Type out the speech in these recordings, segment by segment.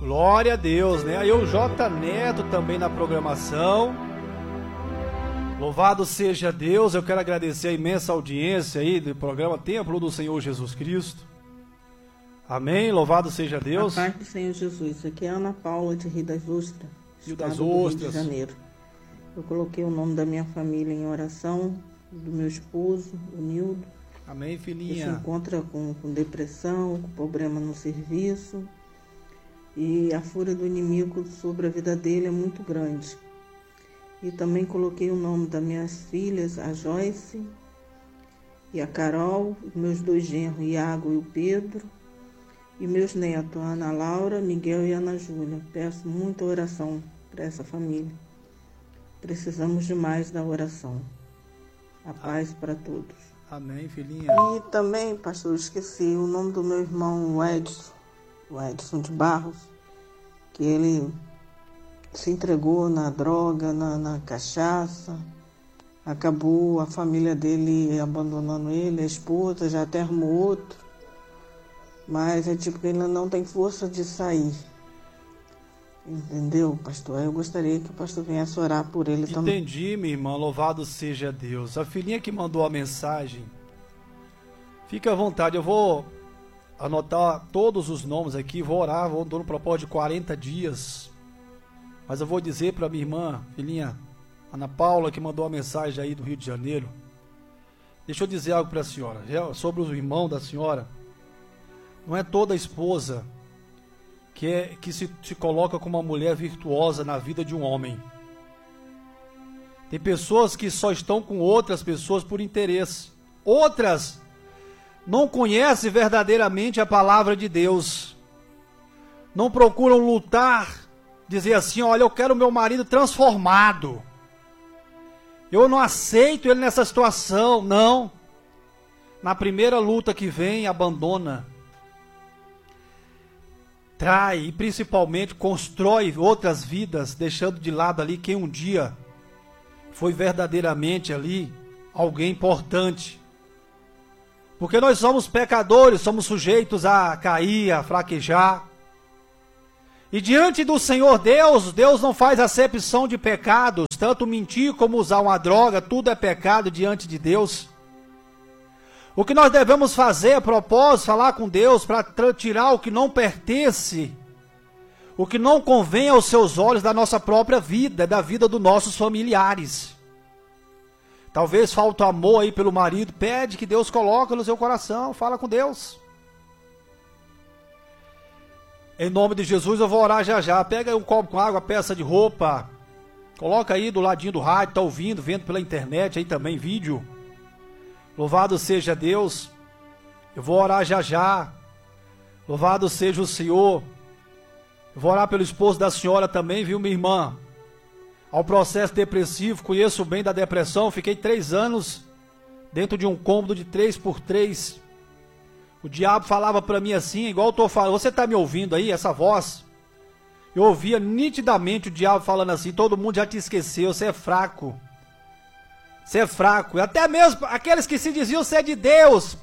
Glória a Deus, né? Aí o J Neto também na programação. Louvado seja Deus. Eu quero agradecer a imensa audiência aí do programa Templo do Senhor Jesus Cristo. Amém. Louvado seja Deus. A paz do Senhor Jesus. Aqui é a Ana Paula de Rio das Ostras, Rio das estado do Rio Ostras. de Janeiro. Eu coloquei o nome da minha família em oração, do meu esposo, o Nildo. Amém, Que se filhinha. encontra com depressão, com problema no serviço. E a fúria do inimigo sobre a vida dele é muito grande. E também coloquei o nome das minhas filhas, a Joyce e a Carol, meus dois genros, Iago e o Pedro, e meus netos, a Ana Laura, Miguel e a Ana Júlia. Peço muita oração para essa família. Precisamos demais da oração. A paz para todos. Amém, filhinha. E também, pastor, eu esqueci o nome do meu irmão, o Edson de Barros, que ele se entregou na droga, na cachaça. Acabou a família dele abandonando ele, a esposa já até arrumou outro. Mas é tipo que ele não tem força de sair. Entendeu, pastor? Eu gostaria que o pastor viesse orar por ele também. Entendi, minha irmã. Louvado seja Deus. A filhinha que mandou a mensagem, fica à vontade. Eu vou anotar todos os nomes aqui, vou orar, vou dar um propósito de 40 dias. Mas eu vou dizer para minha irmã, filhinha, Ana Paula, que mandou a mensagem aí do Rio de Janeiro. Deixa eu dizer algo para a senhora, sobre o irmão da senhora. Não é toda esposa que se coloca como uma mulher virtuosa na vida de um homem. Tem pessoas que só estão com outras pessoas por interesse. Outras não conhecem verdadeiramente a palavra de Deus. Não procuram lutar, dizer assim, olha, eu quero meu marido transformado. Eu não aceito ele nessa situação. Não. Na primeira luta que vem, abandona. Trai e principalmente constrói outras vidas, deixando de lado ali quem um dia foi verdadeiramente ali alguém importante. Porque nós somos pecadores, somos sujeitos a cair, a fraquejar. E diante do Senhor Deus, Deus não faz acepção de pecados, tanto mentir como usar uma droga, tudo é pecado diante de Deus. O que nós devemos fazer a propósito, falar com Deus para tirar o que não pertence, o que não convém aos seus olhos da nossa própria vida, da vida dos nossos familiares. Talvez falta amor aí pelo marido, pede que Deus coloque no seu coração, fala com Deus. Em nome de Jesus eu vou orar já já. Pega aí um copo com água, peça de roupa, coloca aí do ladinho do rádio, tá ouvindo, vendo pela internet aí também vídeo. Louvado seja Deus. Eu vou orar já já. Louvado seja o Senhor. Eu vou orar pelo esposo da senhora também, viu, minha irmã? Ao processo depressivo, conheço bem da depressão. Fiquei 3 anos dentro de um cômodo de 3x3. O diabo falava para mim assim, igual eu estou falando. Você está me ouvindo aí, essa voz? Eu ouvia nitidamente o diabo falando assim, todo mundo já te esqueceu, você é fraco. Você é fraco. E até mesmo aqueles que se diziam ser de Deus.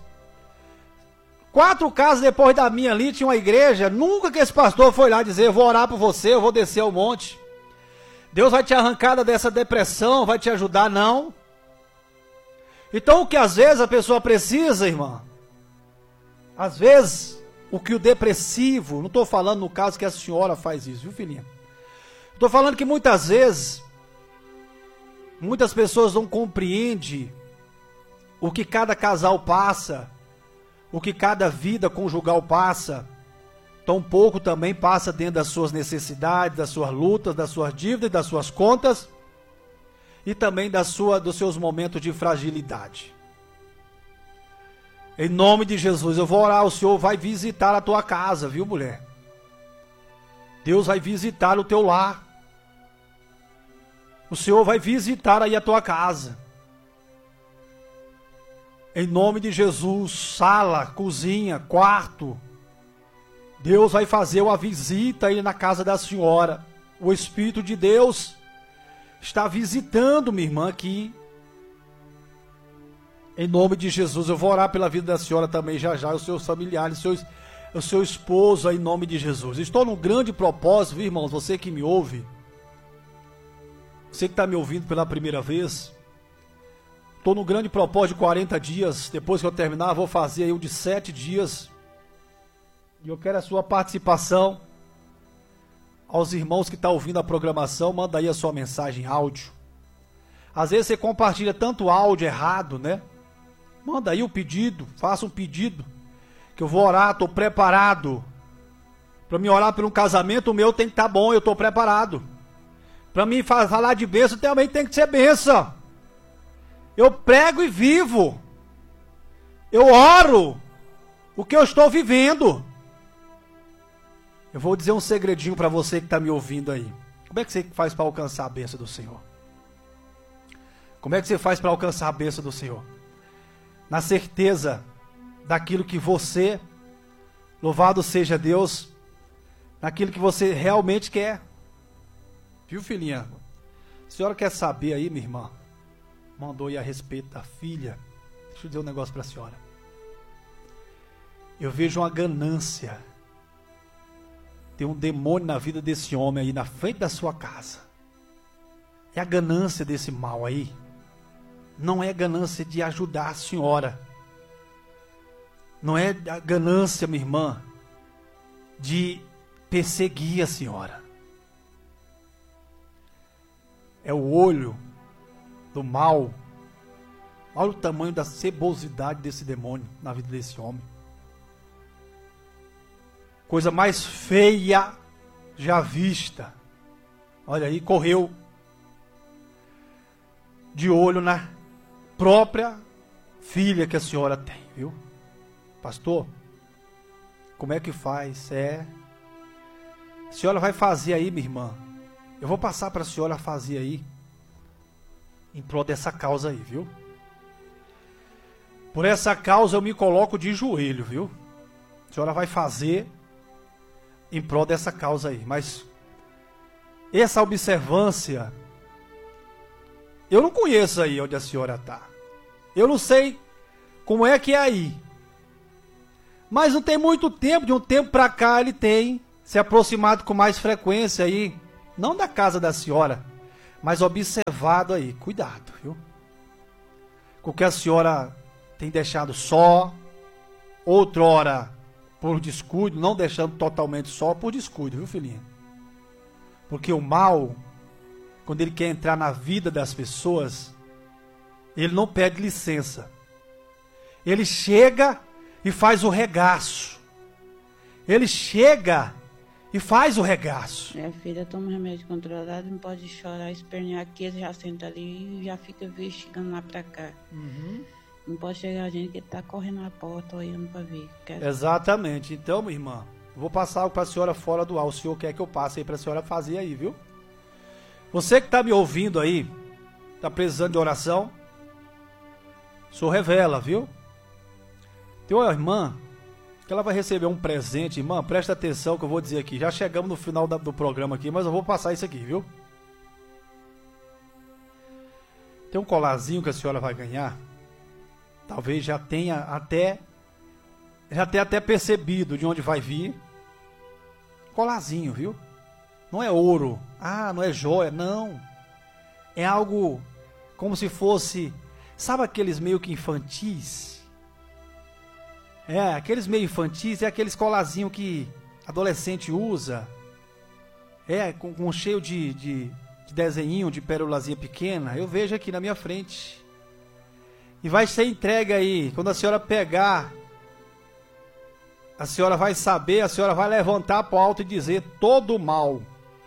4 casas depois da minha ali, tinha uma igreja. Nunca que esse pastor foi lá dizer, eu vou orar por você, eu vou descer ao monte. Deus vai te arrancar dessa depressão, vai te ajudar, não. Então o que às vezes a pessoa precisa, irmã, às vezes o que o depressivo, não estou falando no caso que a senhora faz isso, viu, filhinha? Estou falando que muitas vezes, muitas pessoas não compreendem o que cada casal passa, o que cada vida conjugal passa, tão pouco também passa dentro das suas necessidades, das suas lutas, das suas dívidas, das suas contas e também dos seus momentos de fragilidade. Em nome de Jesus, eu vou orar, o Senhor vai visitar a tua casa, viu, mulher? Deus vai visitar o teu lar. O Senhor vai visitar aí a tua casa. Em nome de Jesus, sala, cozinha, quarto. Deus vai fazer uma visita aí na casa da senhora. O Espírito de Deus está visitando minha irmã aqui. Em nome de Jesus, eu vou orar pela vida da senhora também já já, os seus familiares, o seu esposo aí, em nome de Jesus. Estou num grande propósito, viu, irmãos? Você que me ouve, você que está me ouvindo pela primeira vez, estou num grande propósito de 40 dias. Depois que eu terminar, vou fazer aí um de 7 dias. E eu quero a sua participação. Aos irmãos que estão ouvindo a programação, manda aí a sua mensagem áudio. Às vezes você compartilha tanto áudio errado, né? Manda aí o pedido, faça um pedido, que eu vou orar, estou preparado. Para me orar por um casamento, o meu tem que estar bom, eu estou preparado. Para mim falar de bênção, também tem que ser bênção. Eu prego e vivo. Eu oro o que eu estou vivendo. Eu vou dizer um segredinho para você que está me ouvindo aí. Como é que você faz para alcançar a bênção do Senhor? Como é que você faz para alcançar a bênção do Senhor? Na certeza daquilo que você, louvado seja Deus, naquilo que você realmente quer. Viu, filhinha? A senhora quer saber aí, minha irmã? Mandou aí a respeito da filha. Deixa eu dizer um negócio para a senhora. Eu vejo uma ganância. Tem um demônio na vida desse homem aí, na frente da sua casa. É a ganância desse mal aí. Não é ganância de ajudar a senhora. Não é a ganância, minha irmã, de perseguir a senhora. É o olho do mal. Olha o tamanho da cebosidade desse demônio na vida desse homem. Coisa mais feia já vista. Olha aí, correu de olho na própria filha que a senhora tem, viu? Pastor, como é que faz? A senhora vai fazer aí, minha irmã. Eu vou passar para a senhora fazer aí, em prol dessa causa aí, viu? Por essa causa eu me coloco de joelho, viu? A senhora vai fazer em prol dessa causa aí. Mas essa observância, eu não conheço aí onde a senhora está. Eu não sei como é que é aí. Mas não tem muito tempo, de um tempo para cá ele tem se aproximado com mais frequência aí. Não da casa da senhora, mas observado aí. Cuidado, viu? Com o que a senhora tem deixado só, outrora por descuido, não deixando totalmente só por descuido, viu, filhinha? Porque o mal, quando ele quer entrar na vida das pessoas, ele não pede licença. Ele chega e faz o regaço. Ele chega e faz o regaço. Minha filha toma remédio controlado, não pode chorar, espernear aqui, ele já senta ali e já fica investigando lá pra cá. Uhum. Não pode chegar a gente que tá correndo na porta, olhando pra ver. Exatamente. Então, minha irmã, vou passar algo pra senhora fora do ar. O senhor quer que eu passe aí pra senhora fazer aí, viu? Você que tá me ouvindo aí, tá precisando de oração, o senhor revela, viu? Tem uma irmã que ela vai receber um presente. Irmã, presta atenção que eu vou dizer aqui. Já chegamos no final do programa aqui, mas eu vou passar isso aqui, viu? Tem um colarzinho que a senhora vai ganhar. Talvez já tenha até percebido de onde vai vir. Colarzinho, viu? Não é ouro. Ah, não é joia. Não. É algo como se fosse... Sabe aqueles meio que infantis? Aqueles meio infantis é aqueles colarzinhos que adolescente usa. Com cheio de desenhinho, de pérolazinha pequena. Eu vejo aqui na minha frente. E vai ser entregue aí. Quando a senhora pegar, a senhora vai saber, a senhora vai levantar para o alto e dizer: todo mal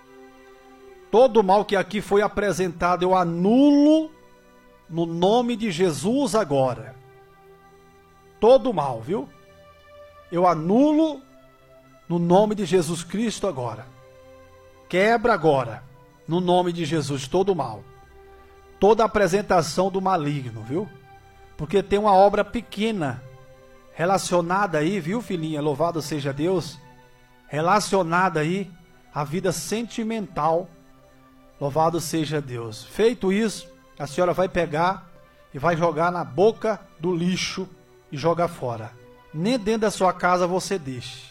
que aqui foi apresentado, eu anulo no nome de Jesus agora. Todo mal, viu? Eu anulo no nome de Jesus Cristo agora. Quebra agora, no nome de Jesus, todo mal. Toda apresentação do maligno, viu? Porque tem uma obra pequena relacionada aí, viu, filhinha? Louvado seja Deus. Relacionada aí à vida sentimental. Louvado seja Deus. Feito isso, a senhora vai pegar e vai jogar na boca do lixo e jogar fora. Nem dentro da sua casa você deixe.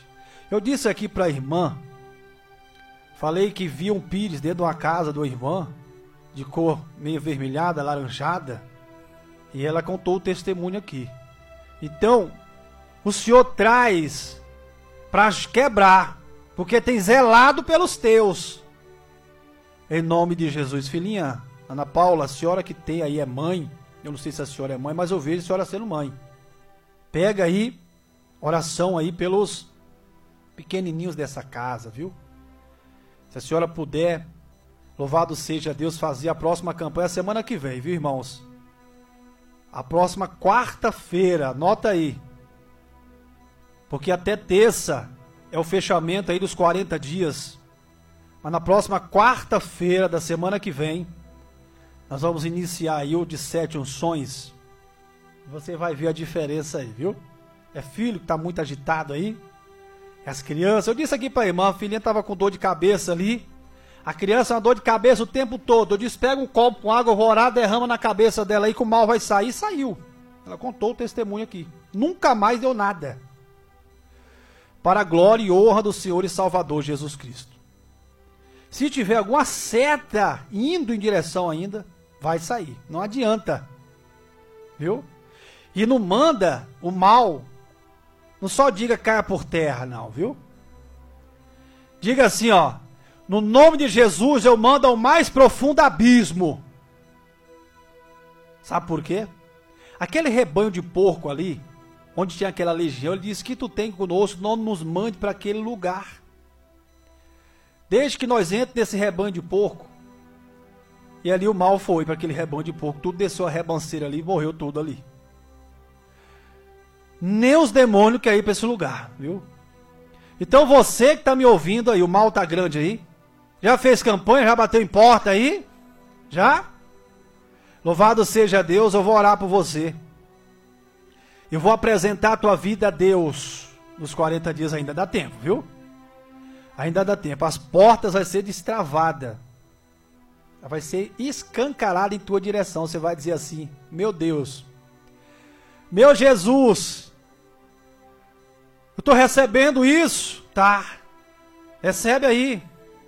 Eu disse aqui para a irmã, falei que vi um pires dentro de uma casa de uma irmã, de cor meio avermelhada, alaranjada, e ela contou o testemunho aqui. Então, o Senhor traz para quebrar, porque tem zelado pelos teus. Em nome de Jesus. Filhinha, Ana Paula, a senhora que tem aí é mãe, eu não sei se a senhora é mãe, mas eu vejo a senhora sendo mãe. Pega aí, oração aí pelos pequenininhos dessa casa, viu? Se a senhora puder, louvado seja Deus, fazer a próxima campanha semana que vem, viu, irmãos? A próxima quarta-feira, anota aí. Porque até terça é o fechamento aí dos 40 dias. Mas na próxima quarta-feira da semana que vem, nós vamos iniciar aí o de 7 unções. Você vai ver a diferença aí, viu? É filho que está muito agitado aí. As crianças, eu disse aqui para a irmã, a filhinha estava com dor de cabeça ali. A criança uma dor de cabeça o tempo todo. Eu disse, pega um copo com água, eu vou orar, derrama na cabeça dela aí que o mal vai sair. E saiu. Ela contou o testemunho aqui. Nunca mais deu nada. Para a glória e honra do Senhor e Salvador Jesus Cristo. Se tiver alguma seta indo em direção ainda, vai sair. Não adianta. Viu? E não manda o mal. Não só diga caia por terra, não, viu? Diga assim, ó. No nome de Jesus eu mando ao mais profundo abismo. Sabe por quê? Aquele rebanho de porco ali, onde tinha aquela legião, ele disse que tu tem conosco, não nos mande para aquele lugar. Desde que nós entramos nesse rebanho de porco, e ali o mal foi para aquele rebanho de porco, tudo desceu a rebanceira ali e morreu tudo ali. Nem os demônios querem ir para esse lugar, viu? Então você que está me ouvindo aí, o mal está grande aí, já fez campanha, já bateu em porta aí? Já? Louvado seja Deus, eu vou orar por você. Eu vou apresentar a tua vida a Deus nos 40 dias, ainda dá tempo, viu? Ainda dá tempo. As portas vão ser destravadas. Vai ser escancarada em tua direção. Você vai dizer assim, meu Deus, meu Jesus, eu estou recebendo isso, tá? Recebe aí.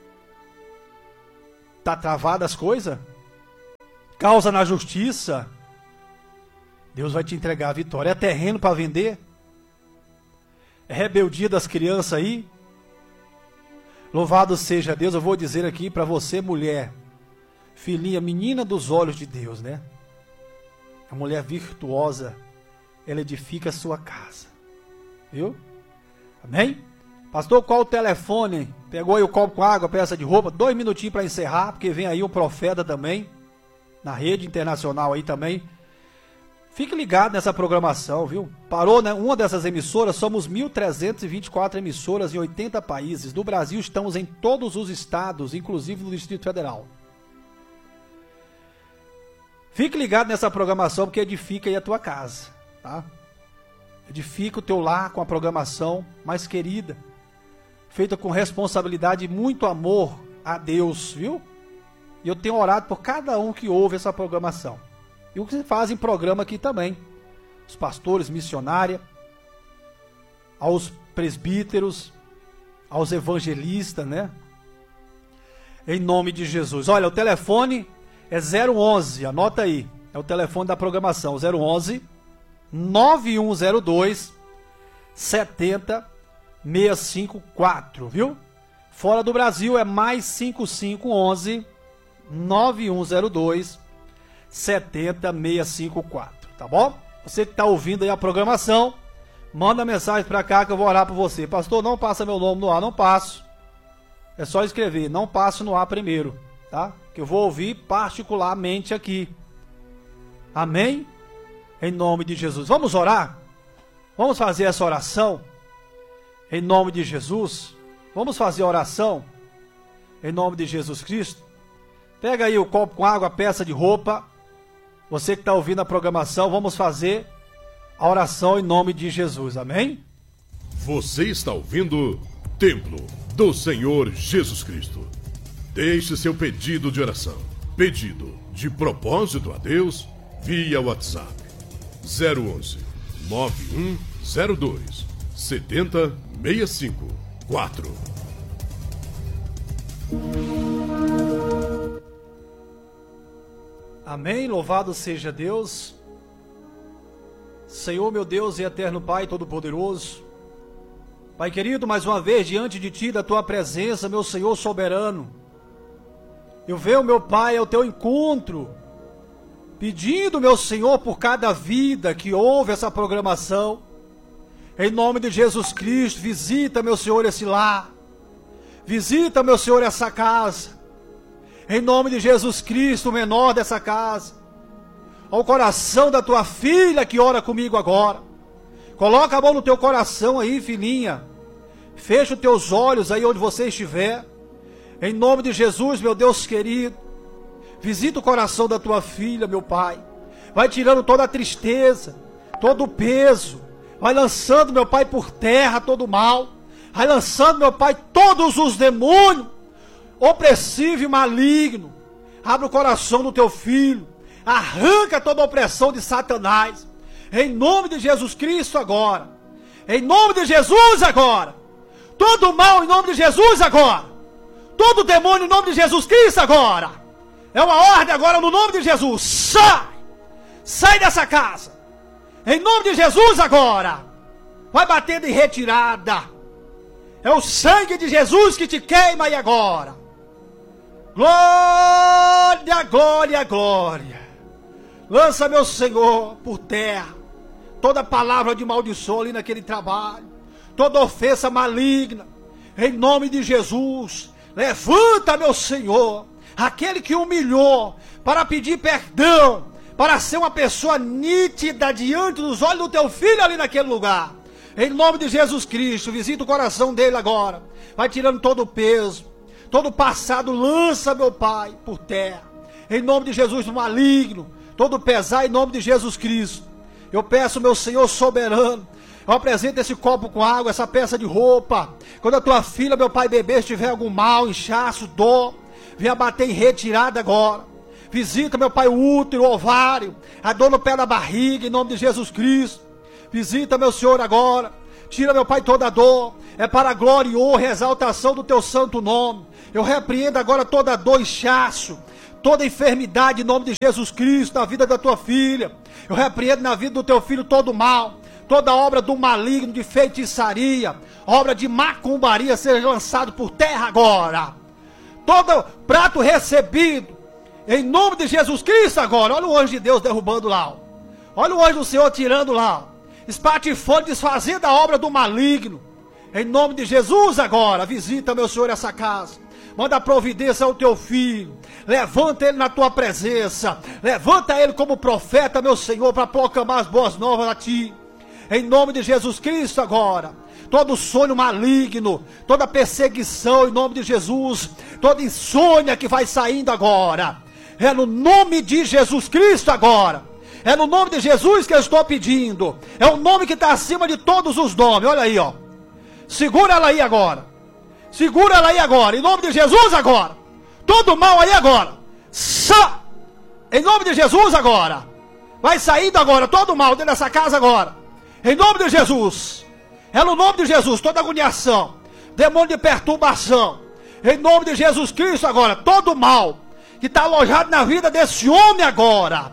Tá travada as coisas? Causa na justiça? Deus vai te entregar a vitória. É terreno para vender? É rebeldia das crianças aí? Louvado seja Deus. Eu vou dizer aqui para você, mulher, filhinha, menina dos olhos de Deus, né? A mulher virtuosa, ela edifica a sua casa. Viu? Amém? Pastor, qual o telefone? Pegou aí o copo com água, peça de roupa, 2 minutinhos para encerrar, porque vem aí um profeta também, na rede internacional aí também. Fique ligado nessa programação, viu? Parou, né? Uma dessas emissoras, somos 1.324 emissoras em 80 países. No Brasil estamos em todos os estados, inclusive no Distrito Federal. Fique ligado nessa programação, porque edifica aí a tua casa, tá? Edifica o teu lar com a programação mais querida, feita com responsabilidade e muito amor a Deus, viu? E eu tenho orado por cada um que ouve essa programação. E o que fazem programa aqui também. Os pastores, missionária, aos presbíteros, aos evangelistas, né? Em nome de Jesus. Olha, o telefone é 011, anota aí. É o telefone da programação, 011 9102 70654, viu? Fora do Brasil é mais 5511 9102 70654, tá bom? Você que está ouvindo aí a programação, manda mensagem para cá que eu vou orar por você. Pastor, não passa meu nome no ar, não passo. É só escrever, não passo no ar primeiro, tá? Que eu vou ouvir particularmente aqui. Amém? Em nome de Jesus. Vamos orar? Vamos fazer essa oração? Em nome de Jesus. Vamos fazer a oração? Em nome de Jesus Cristo. Pega aí o copo com água, a peça de roupa. Você que está ouvindo a programação, vamos fazer a oração em nome de Jesus. Amém? Você está ouvindo Templo do Senhor Jesus Cristo. Deixe seu pedido de oração. Pedido de propósito a Deus via WhatsApp. 011 9102 7065. 4. Amém, louvado seja Deus. Senhor, meu Deus e eterno Pai Todo-Poderoso, Pai querido, mais uma vez diante de Ti, da Tua presença, meu Senhor soberano, eu venho, meu Pai, ao Teu encontro, pedindo, meu Senhor, por cada vida que ouve essa programação, em nome de Jesus Cristo, visita, meu Senhor, esse lar, visita, meu Senhor, essa casa, em nome de Jesus Cristo, o menor dessa casa, ao coração da tua filha que ora comigo agora. Coloca a mão no teu coração aí, filhinha. Fecha os teus olhos aí onde você estiver. Em nome de Jesus, meu Deus querido. Visita o coração da tua filha, meu Pai. Vai tirando toda a tristeza, todo o peso. Vai lançando, meu Pai, por terra todo o mal. Vai lançando, meu Pai, todos os demônios opressivo e maligno. Abre o coração do teu filho. Arranca toda a opressão de Satanás. Em nome de Jesus Cristo agora. Em nome de Jesus agora. Todo mal em nome de Jesus agora. Todo demônio em nome de Jesus Cristo agora. É uma ordem agora no nome de Jesus. Sai! Sai dessa casa. Em nome de Jesus agora. Vai batendo em retirada. É o sangue de Jesus que te queima aí agora. Glória, glória, glória. Lança, meu Senhor, por terra toda palavra de maldição ali naquele trabalho, toda ofensa maligna, em nome de Jesus. Levanta, meu Senhor, aquele que humilhou para pedir perdão, para ser uma pessoa nítida diante dos olhos do teu filho ali naquele lugar. Em nome de Jesus Cristo, visita o coração dele agora. Vai tirando todo o peso, todo o passado, lança, meu Pai, por terra. Em nome de Jesus, do maligno, todo pesar, em nome de Jesus Cristo. Eu peço, meu Senhor soberano, eu apresento esse copo com água, essa peça de roupa. Quando a tua filha, meu Pai, bebê, estiver algum mal, inchaço, dor, venha bater em retirada agora. Visita, meu Pai, o útero, o ovário, a dor no pé da barriga, em nome de Jesus Cristo. Visita, meu Senhor, agora. Tira, meu Pai, toda a dor. É para a glória e honra e exaltação do teu santo nome. Eu repreendo agora toda a dor, inchaço, toda enfermidade em nome de Jesus Cristo na vida da tua filha. Eu repreendo na vida do teu filho todo o mal, toda obra do maligno, de feitiçaria, obra de macumbaria seja lançado por terra agora. Todo prato recebido em nome de Jesus Cristo agora. Olha o anjo de Deus derrubando lá. Olha o anjo do Senhor tirando lá. Espatifando, desfazendo a obra do maligno. Em nome de Jesus agora. Visita, meu Senhor, essa casa. Manda providência ao teu filho. Levanta ele na tua presença. Levanta ele como profeta, meu Senhor, para proclamar as boas novas a ti. Em nome de Jesus Cristo agora. Todo sonho maligno, toda perseguição em nome de Jesus, toda insônia que vai saindo agora. É no nome de Jesus Cristo agora. É no nome de Jesus que eu estou pedindo. É o nome que está acima de todos os nomes. Olha aí, ó. Segura ela aí agora. Segura ela aí agora. Em nome de Jesus agora. Todo mal aí agora. Só. Em nome de Jesus agora. Vai saindo agora. Todo mal dentro dessa casa agora. Em nome de Jesus. É no nome de Jesus. Toda agoniação. Demônio de perturbação. Em nome de Jesus Cristo agora. Todo mal que está alojado na vida desse homem agora.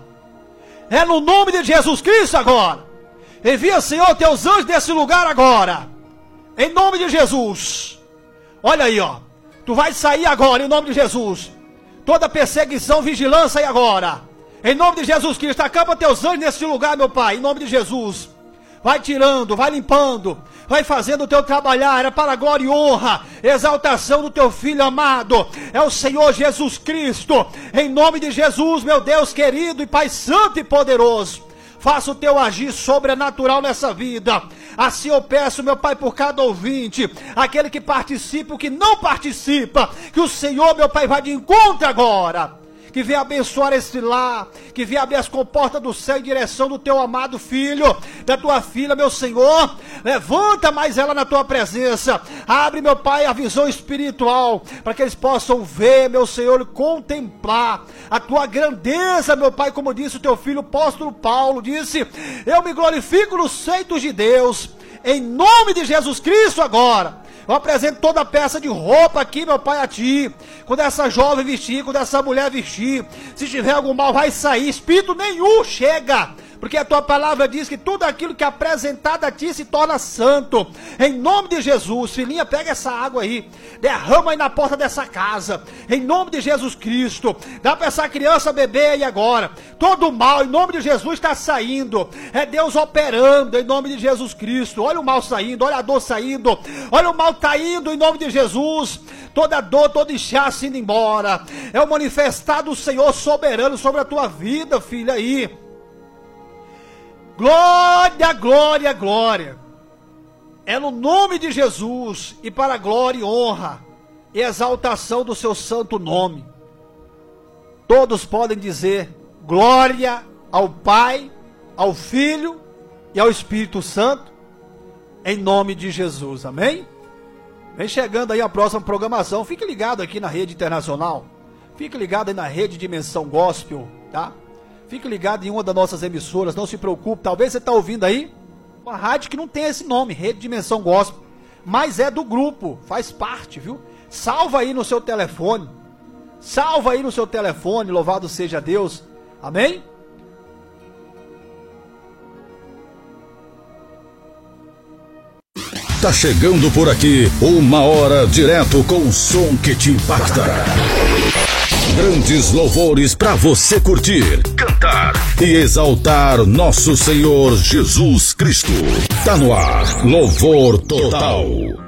É no nome de Jesus Cristo agora. Envia, Senhor, teus anjos desse lugar agora. Em nome de Jesus. Olha aí, ó. Tu vai sair agora, em nome de Jesus. Toda perseguição, vigilância aí agora. Em nome de Jesus Cristo. Acampa teus anjos nesse lugar, meu Pai. Em nome de Jesus. Vai tirando, vai limpando. Vai fazendo o teu trabalhar. É para a glória e honra. Exaltação do teu Filho amado. É o Senhor Jesus Cristo. Em nome de Jesus, meu Deus querido e Pai santo e poderoso. Faça o teu agir sobrenatural nessa vida. Assim eu peço, meu Pai, por cada ouvinte, aquele que participa, o que não participa, que o Senhor, meu Pai, vai de encontro agora. Que venha abençoar esse lar, que venha abrir as comportas do céu em direção do teu amado filho, da tua filha, meu Senhor. Levanta mais ela na tua presença. Abre, meu Pai, a visão espiritual, para que eles possam ver, meu Senhor, e contemplar a tua grandeza, meu Pai, como disse o teu filho, o apóstolo Paulo, disse: eu me glorifico nos feitos de Deus, em nome de Jesus Cristo agora. Eu apresento toda a peça de roupa aqui, meu Pai, a Ti. Quando essa jovem vestir, quando essa mulher vestir, se tiver algum mal, vai sair. Espírito nenhum chega. Porque a Tua palavra diz que tudo aquilo que é apresentado a Ti se torna santo. Em nome de Jesus, filhinha, pega essa água aí. Derrama aí na porta dessa casa. Em nome de Jesus Cristo. Dá para essa criança beber aí agora. Todo mal, em nome de Jesus, está saindo. É Deus operando, em nome de Jesus Cristo. Olha o mal saindo, olha a dor saindo. Olha o mal saindo, em nome de Jesus. Toda dor, todo inchaço indo embora. É o manifestar do Senhor soberano sobre a tua vida, filha aí. Glória, glória, glória. É no nome de Jesus e para a glória e honra e exaltação do seu santo nome. Todos podem dizer glória ao Pai, ao Filho e ao Espírito Santo, em nome de Jesus, amém? Vem chegando aí a próxima programação. Fique ligado aqui na Rede Internacional. Fique ligado aí na Rede Dimensão Gospel, tá? Fique ligado em uma das nossas emissoras, não se preocupe. Talvez você está ouvindo aí uma rádio que não tem esse nome, Rede Dimensão Gospel, mas é do grupo, faz parte, viu? Salva aí no seu telefone. Salva aí no seu telefone, louvado seja Deus. Amém? Tá chegando por aqui uma hora direto com o som que te impacta. Grandes louvores para você curtir, cantar e exaltar nosso Senhor Jesus Cristo. Tá no ar, Louvor Total.